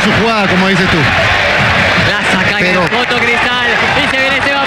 su jugada, como dices tú. La saca en Pero- el foto Cristal. Y se viene Seba